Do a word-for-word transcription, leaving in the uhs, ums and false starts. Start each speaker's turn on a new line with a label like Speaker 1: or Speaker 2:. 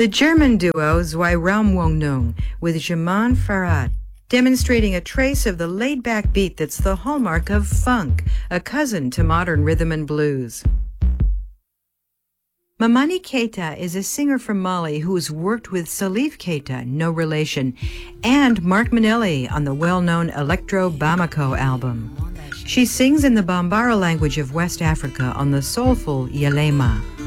Speaker 1: The German duo Zweiraum Wohnung with Jaman Farhat, demonstrating a trace of the laid-back beat that's the hallmark of funk, a cousin to modern rhythm and blues. Mamani Keita is a singer from Mali who's worked with Salif Keita, no relation, and Mark Manelli on the well-known Electro Bamako album. She sings in the Bambara language of West Africa on the soulful Yalema.